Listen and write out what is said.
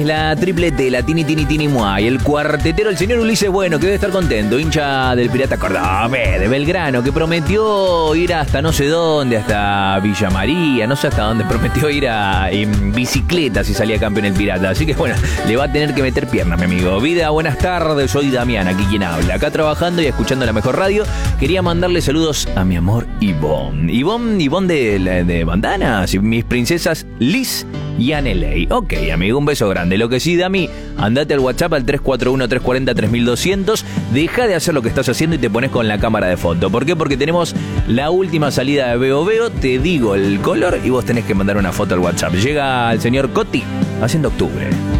La triplete, la Tini Tini Tini Muay, el cuartetero, el señor Ulises Bueno, que debe estar contento, hincha del Pirata Cordobés, de Belgrano, que prometió ir hasta no sé dónde, hasta Villa María, no sé hasta dónde, prometió ir en bicicleta si salía campeón el Pirata. Así que bueno, le va a tener que meter piernas, mi amigo. Vida, buenas tardes, soy Damián, aquí quien habla, acá trabajando y escuchando la mejor radio. Quería mandarle saludos a mi amor Ivonne. Ivonne de Bandanas, y mis princesas Liz y Aneley. Ok, amigo, un beso grande. Lo que sí, Dami, andate al WhatsApp al 341-340-3200. Deja de hacer lo que estás haciendo y te pones con la cámara de foto. ¿Por qué? Porque tenemos la última salida de Veo Veo. Te digo el color y vos tenés que mandar una foto al WhatsApp. Llega el señor Coti haciendo octubre.